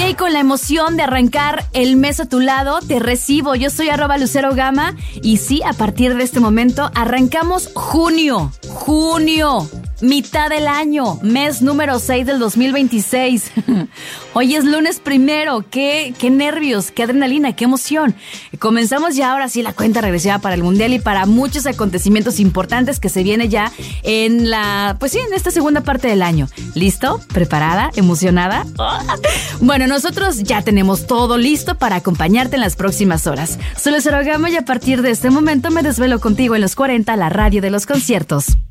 y con la emoción de arrancar el mes a tu lado, te recibo. Yo soy @LuceroGama y sí, a partir de este momento arrancamos junio, mitad del año, mes número 6 del 2026. Hoy es lunes primero, qué nervios, qué adrenalina, qué emoción. Comenzamos ya ahora sí la cuenta regresiva para el Mundial y para muchos acontecimientos importantes que se viene ya en esta segunda parte del año. ¿Listo? ¿Preparada? ¿Emocionada? Bueno, nosotros ya tenemos todo listo para acompañarte en las próximas horas. Soy Lucero Gama y a partir de este momento me desvelo contigo en los 40, la radio de los conciertos.